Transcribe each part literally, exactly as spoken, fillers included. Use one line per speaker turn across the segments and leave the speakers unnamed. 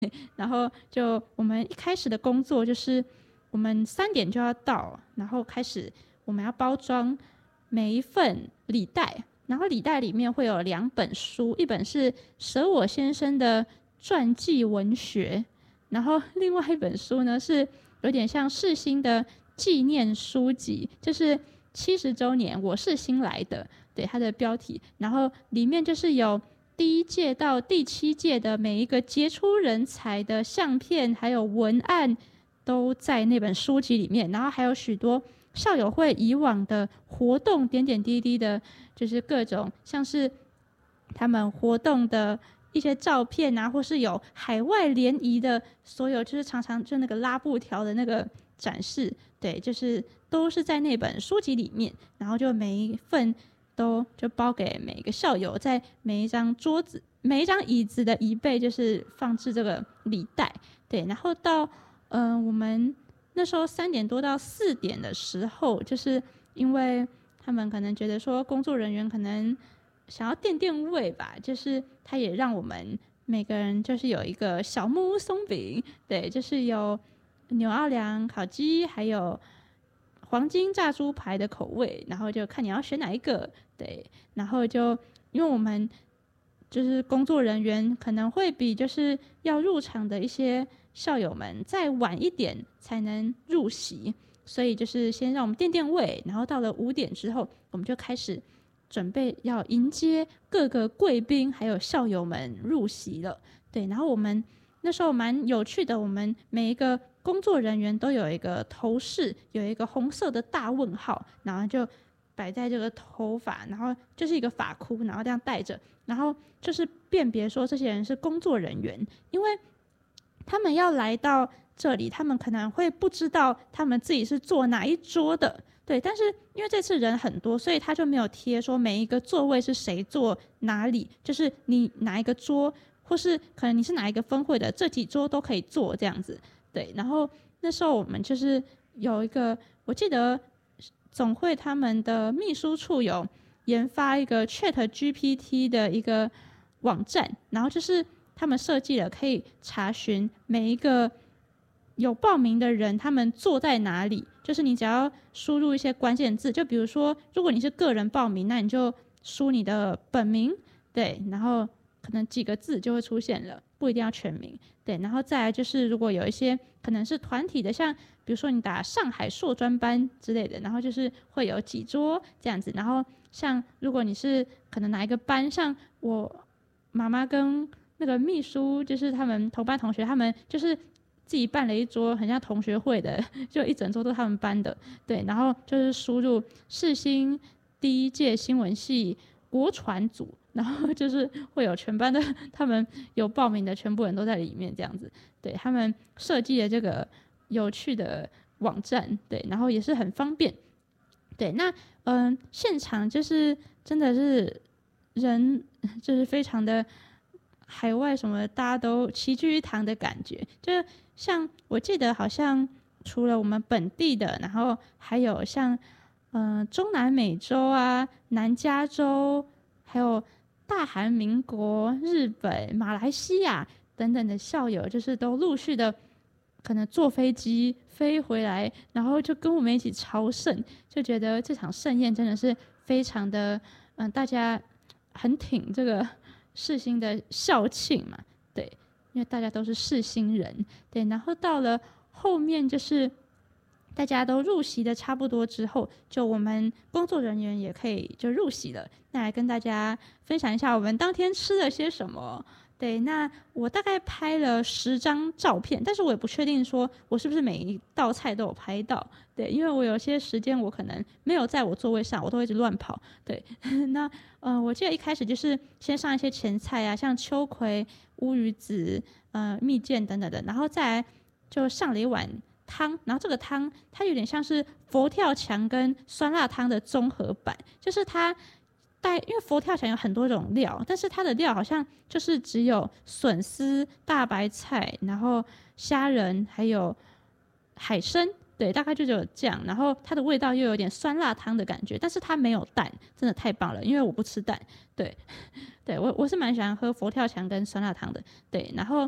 然后就我们一开始的工作就是我们三点就要到，然后开始我们要包装每一份礼袋，然后礼袋里面会有两本书，一本是舍我先生的传记文学，然后另外一本书呢是有点像世新的纪念书籍，就是七十周年我是新来的，对，它的标题，然后里面就是有第一届到第七届的每一个杰出人才的相片还有文案都在那本书籍里面，然后还有许多校友会以往的活动点点滴滴的，就是各种像是他们活动的一些照片啊，或是有海外联谊的所有，就是常常就那个拉布条的那个展示，对，就是都是在那本书籍里面，然后就每一份都就包给每一个校友，在每一张桌子、每一张椅子的椅背，就是放置这个礼袋，对，然后到嗯、呃，我们那时候三点多到四点的时候，就是因为他们可能觉得说工作人员可能想要垫垫胃吧，就是他也让我们每个人就是有一个小木屋松饼，对，就是有牛奥良烤鸡，还有黄金炸猪排的口味，然后就看你要选哪一个，对，然后就因为我们就是工作人员可能会比就是要入场的一些校友们再晚一点才能入席，所以就是先让我们垫垫胃，然后到了五点之后，我们就开始准备要迎接各个贵宾还有校友们入席了。对，然后我们那时候蛮有趣的，我们每一个工作人员都有一个头饰，有一个红色的大问号，然后就摆在这个头发，然后就是一个发箍，然后这样戴着，然后就是辨别说这些人是工作人员，因为他们要来到这里，他们可能会不知道他们自己是坐哪一桌的，对，但是因为这次人很多，所以他就没有贴说每一个座位是谁坐哪里，就是你哪一个桌，或是可能你是哪一个分会的，这几桌都可以坐这样子，对。然后那时候我们就是有一个，我记得总会他们的秘书处有研发一个 Chat G P T 的一个网站，然后就是他们设计了可以查询每一个有报名的人他们坐在哪里，就是你只要输入一些关键字，就比如说如果你是个人报名，那你就输你的本名，对，然后可能几个字就会出现了，不一定要全名，对，然后再来就是如果有一些可能是团体的，像比如说你打上海硕专班之类的，然后就是会有几桌这样子，然后像如果你是可能哪一个班，像我妈妈跟那个秘书，就是他们同班同学，他们就是自己办了一桌很像同学会的，就一整桌都他们班的，对，然后就是输入世新第一届新闻系国传组，然后就是会有全班的他们有报名的全部人都在里面这样子，对，他们设计了这个有趣的网站，对，然后也是很方便，对，那嗯、呃，现场就是真的是人就是非常的海外什么大家都齐聚一堂的感觉，就是像我记得好像除了我们本地的，然后还有像嗯、呃、中南美洲啊、南加州，还有大韩民国、日本、马来西亚等等的校友，就是都陆续的可能坐飞机飞回来，然后就跟我们一起朝圣，就觉得这场盛宴真的是非常的嗯、呃，大家很挺这个世新的校庆嘛，对，因为大家都是世新人，对，然后到了后面就是大家都入席的差不多之后，就我们工作人员也可以就入席了。那来跟大家分享一下我们当天吃了些什么。对，那我大概拍了十张照片，但是我也不确定说我是不是每一道菜都有拍到。对，因为我有些时间我可能没有在我座位上，我都会一直乱跑。对，那呃，我记得一开始就是先上一些前菜啊，像秋葵、乌鱼子、呃蜜饯等等的，然后再来就上了一碗汤，然后这个汤它有点像是佛跳墙跟酸辣汤的综合版，就是它带，因为佛跳墙有很多种料，但是它的料好像就是只有笋丝、大白菜，然后虾仁还有海参，对，大概就只有这样，然后它的味道又有点酸辣汤的感觉，但是它没有蛋，真的太棒了，因为我不吃蛋，对，对我我是蛮喜欢喝佛跳墙跟酸辣汤的，对，然后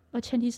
呃，前提是